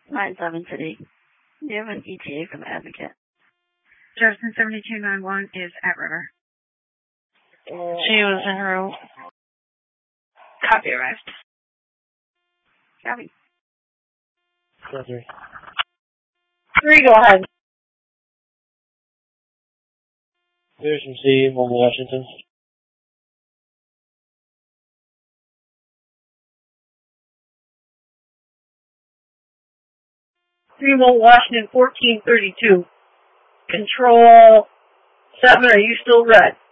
9-7 City. You have an ETA from Advocate. Jefferson 7291 is at River. She was en route. Copy arrived. Copy. 3. 3, go ahead. There's from C, Mobile, Washington. Mobile, Washington 1432. Control 7, are you still red?